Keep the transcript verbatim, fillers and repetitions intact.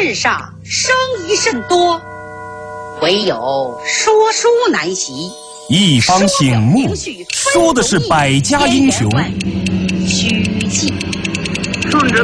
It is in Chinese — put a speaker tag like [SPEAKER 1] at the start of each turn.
[SPEAKER 1] 世上生疑甚多，唯有说书难习。
[SPEAKER 2] 一方醒目，说的是百家英雄。
[SPEAKER 1] 虚记。
[SPEAKER 3] 顺着